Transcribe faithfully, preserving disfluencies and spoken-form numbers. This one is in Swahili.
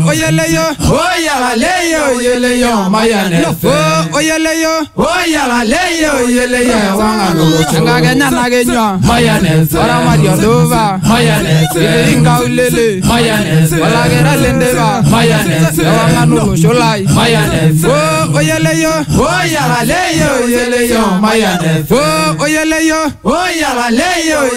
oyele yo, oyala leyo, oyele yo, mayane. Oh, oyele yo, oyala leyo, oyele yo, wangalo. Ngagenya nagenya, mayane. Ora mario dova, mayane. Inga ulele, mayane. Wala gera lendeva, mayane. Wangalo sholai, mayane. Oh, oyele yo, oyala leyo, oyele yo, mayane. Oh, oyele yo, oyala leyo.